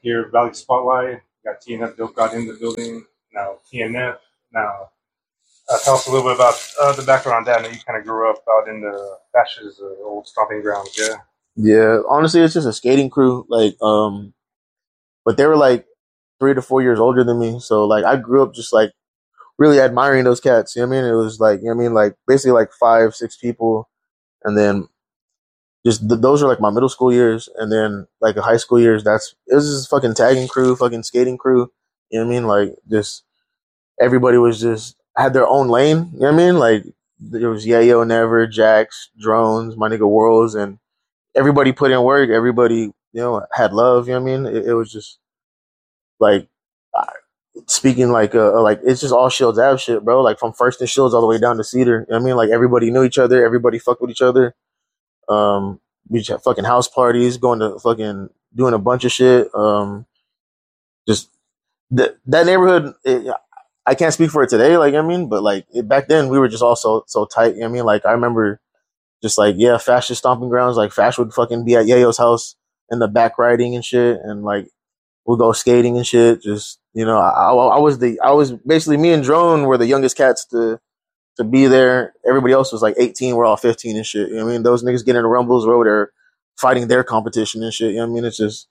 here, Valley Spotlight. We got TNF Dope God in the building now. TNF now. Tell us a little bit about the background on that. I know you kind of grew up out in the Bash's old stomping grounds. Yeah. Yeah, honestly, it's just a skating crew. But they were like 3 to 4 years older than me, so like I grew up just like really admiring those cats. You know what I mean? It was like, you know what I mean, like basically like 5, 6 people, and then just those are like my middle school years, and then like the high school years. It was just fucking tagging crew, fucking skating crew. You know what I mean? Like just everybody was just had their own lane. You know what I mean? Like there was Yayo, Never, Jax, Drones, my nigga Worlds, and everybody put in work. Everybody, had love. You know what I mean? It was just like uh, speaking like it's just all Shields Ave shit, bro. Like from First and Shields all the way down to Cedar. You know what I mean? Like everybody knew each other. Everybody fucked with each other. We just had fucking house parties, going to fucking doing a bunch of shit. Just that neighborhood. I can't speak for it today, like I mean, but like back then we were just all so tight. You know what I mean? Like I remember just like fascist stomping grounds. Like Fash would fucking be at Yayo's house in the back riding and shit, and like we'll go skating and shit. Just I was basically me and Drone were the youngest cats to be there. Everybody else was like 18. We're all 15 and shit. You know what I mean? Those niggas get into rumbles over there fighting their competition and shit. You know what I mean? It's just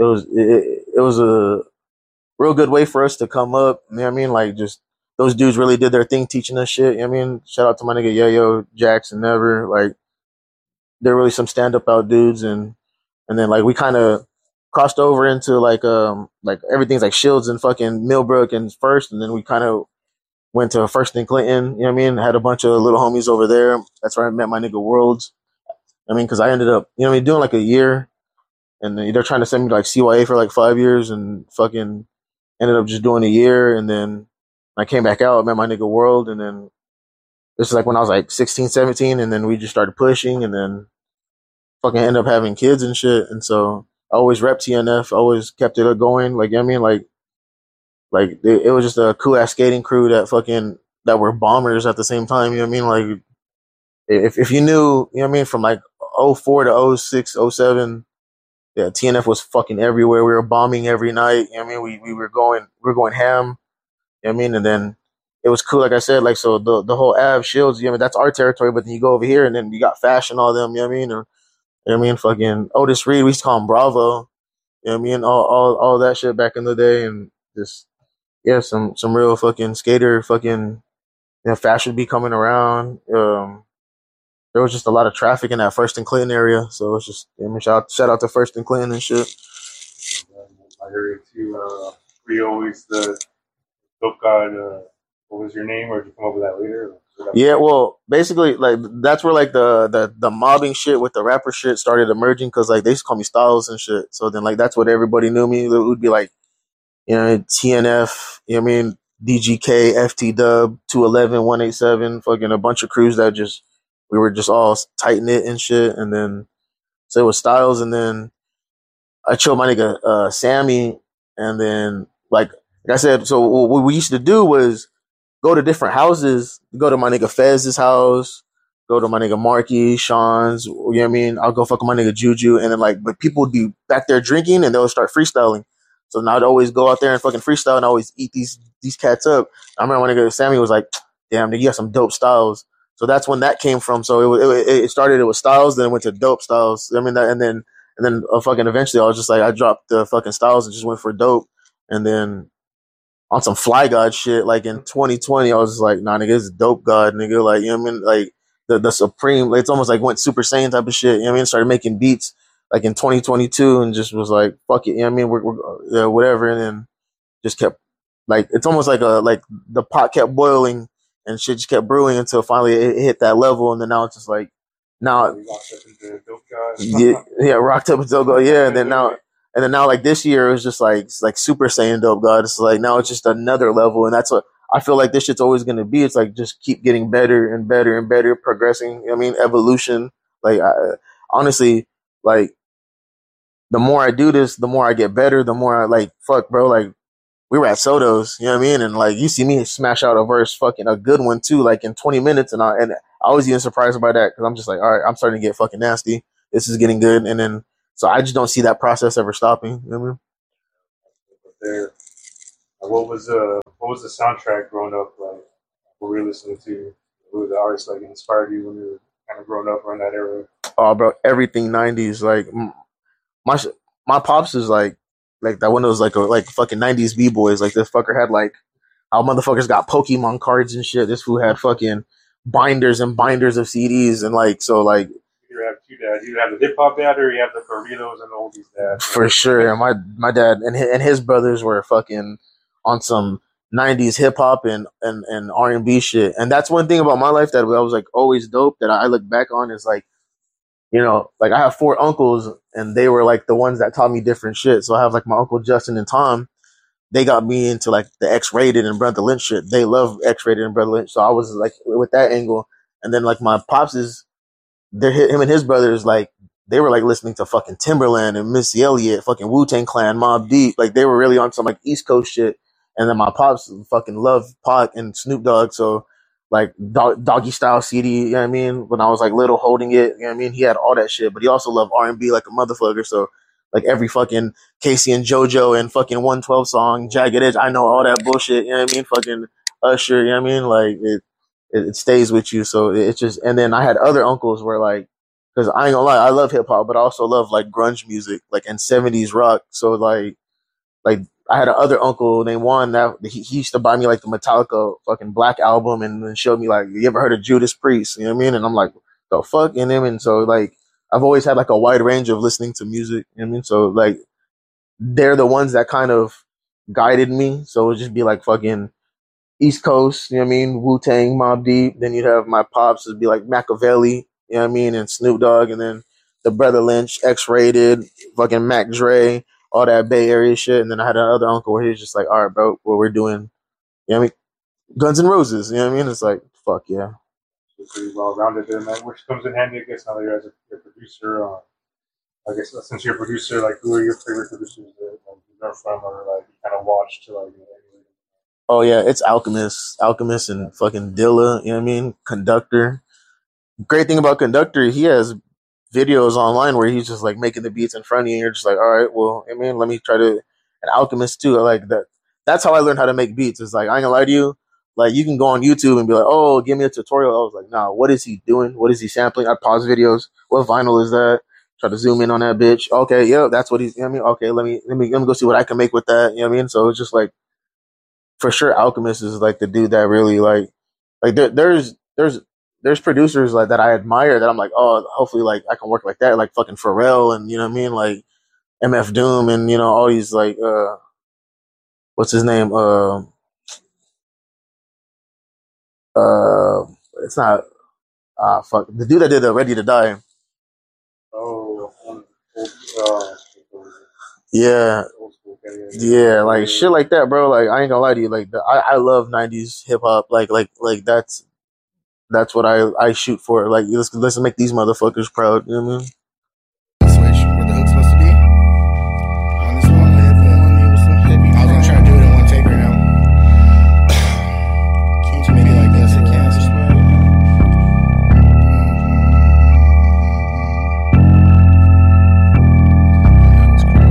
it was a real good way for us to come up. You know what I mean? Like just those dudes really did their thing teaching us shit. You know what I mean? Shout out to my nigga Yayo, Jackson, Never. Like they're really some stand up out dudes, and then like we kind of crossed over into like everything's like Shields and fucking Millbrook and First, and then we kind of went to First and Clinton. You know what I mean? Had a bunch of little homies over there. That's where I met my nigga Worlds. I mean, because I ended up doing like a year, and then they're trying to send me to like CYA for like 5 years, and fucking ended up just doing a year, and then I came back out, met my nigga World, and then this is like when I was like 16, 17, and then we just started pushing, and then fucking end up having kids and shit. And so I always rep TNF, always kept it going. Like, you know what I mean? Like it was just a cool ass skating crew that were bombers at the same time. You know what I mean? Like if you knew, you know what I mean, from like '04 to '06, '07, yeah, TNF was fucking everywhere. We were bombing every night. You know what I mean? We were going ham. You know what I mean? And then it was cool, like I said, like so the whole Av Shields, you know what I mean, that's our territory, but then you go over here and then you got Fashion, all them, you know what I mean? Or, you know what I mean? Fucking Otis Reed, we used to call him Bravo. You know what I mean? All that shit back in the day, and just some real fucking skater fucking Fashion be coming around. There was just a lot of traffic in that First and Clinton area, so it's just shout out to First and Clinton and shit. I heard too. Were you always the Dope God? What was your name, or did you come up with that later? Yeah, well, basically, like that's where like the mobbing shit with the rapper shit started emerging, because like they used to call me Styles and shit. So then like that's what everybody knew me. It would be like, TNF, you know what I mean, DGK, FT Dub, 211, 187, fucking a bunch of crews that we were just all tight knit and shit. And then so it was Styles, and then I chose my nigga Sammy, and then like I said, so what we used to do was go to different houses, go to my nigga Fez's house, go to my nigga Marky, Sean's, you know what I mean? I'll go fuck with my nigga Juju, and then like, but people would be back there drinking and they'll start freestyling. So now I'd always go out there and fucking freestyle and always eat these cats up. I remember my nigga Sammy was like, damn, nigga, you got some dope styles. So that's when that came from. So it started, it was styles, then it went to dope styles. I mean, and then fucking eventually I was just like, I dropped the fucking styles and just went for dope. And then on some Fly God shit, like in 2020, I was just like, nah, nigga, it's Dope God, nigga. Like, you know what I mean? Like the Supreme, it's almost like went Super Saiyan type of shit. You know what I mean? Started making beats like in 2022 and just was like, fuck it. You know what I mean? We're whatever. And then just kept like, it's almost like like the pot kept boiling and shit just kept brewing until finally it hit that level. And then now it's just like, now, yeah, rocked up until go, yeah. And then now, like this year, it was just like Super Saiyan Dope God. It's like now it's just another level, and that's what I feel like this shit's always gonna be. It's like just keep getting better and better and better, progressing. I mean, evolution. Like honestly, like the more I do this, the more I get better. The more I like, fuck, bro. Like we were at Soto's, you know what I mean? And like you see me smash out a verse, fucking a good one too, like in 20 minutes, and I was even surprised by that because I'm just like, all right, I'm starting to get fucking nasty. This is getting good, and then. So I just don't see that process ever stopping. You know what I mean? there. What was the soundtrack growing up like? What were you listening to? Who were the artists like inspired you when you were kind of growing up around that era? Oh, bro, everything '90s. Like my my pops is like that one of those like fucking '90s b boys. Like this fucker had like our motherfuckers got Pokemon cards and shit. This fool had fucking binders and binders of CDs and like so like You have two dads. You have the hip hop dad or you have the burritos and the oldies dad. for sure. And my dad and his brothers were fucking on some '90s hip hop and R&B shit. And that's one thing about my life that I was like always dope that I look back on is like, you know, like I have four uncles and they were like the ones that taught me different shit. So I have like my uncle Justin and Tom. They got me into like the X-Rated and Brother Lynch shit. They love X-Rated and Brother Lynch. So I was like with that angle. And then like my pops is him and his brothers, like, they were like listening to fucking Timberland and Missy Elliott, fucking Wu-Tang Clan, Mobb Deep. Like they were really on some like East Coast shit. And then my pops fucking loved Pac and Snoop Dogg. So like Doggy Style CD, you know what I mean? When I was like little holding it, you know what I mean? He had all that shit, but he also loved R&B like a motherfucker. So like every fucking Casey and JoJo and fucking 112 song, Jagged Edge, I know all that bullshit, you know what I mean? Fucking Usher, you know what I mean? Like it stays with you. So it's just, and then I had other uncles where like, because I ain't gonna lie, I love hip hop, but I also love like grunge music, like and '70s rock. So like I had another uncle named Juan that he used to buy me like the Metallica fucking Black album and then showed me like, you ever heard of Judas Priest? You know what I mean? And I'm like, the fuck in him. And so like I've always had like a wide range of listening to music. You know what I mean? So like they're the ones that kind of guided me. So it would just be like fucking East Coast, you know what I mean? Wu-Tang, Mobb Deep. Then you'd have my pops would be like Machiavelli, you know what I mean? And Snoop Dogg. And then the Brother Lynch, X-Rated, fucking Mac Dre, all that Bay Area shit. And then I had another uncle where he was just like, all right, bro, what we're doing, you know what I mean? Guns N' Roses, you know what I mean? It's like, fuck yeah. So pretty well rounded there, man. Which comes in handy, I guess, now that you're as a producer. I guess since you're a producer, like, who are your favorite producers that like, you learn from or like you kind of watch to like? Oh yeah, it's Alchemist and fucking Dilla, you know what I mean? Conductor. Great thing about Conductor, he has videos online where he's just like making the beats in front of you and you're just like, all right, well, I mean, let me try to, and Alchemist too. I like that. That's how I learned how to make beats. It's like, I ain't gonna lie to you. Like you can go on YouTube and be like, oh, give me a tutorial. I was like, nah, what is he doing? What is he sampling? I pause videos. What vinyl is that? Try to zoom in on that bitch. Okay, yeah, that's what he's, you know what I mean? Okay, let me go see what I can make with that. You know what I mean? So it's just like, for sure Alchemist is like the dude that really like there's producers like that I admire that I'm like, oh, hopefully like I can work like that, like fucking Pharrell and you know what I mean, like MF Doom and you know all these like what's his name, it's not fuck the dude that did Ready to Die. Oh, Yeah, yeah, like shit like that, bro. Like I ain't gonna lie to you, like I love '90s hip hop. Like that's what I shoot for. Like let's make these motherfuckers proud. You know what I mean?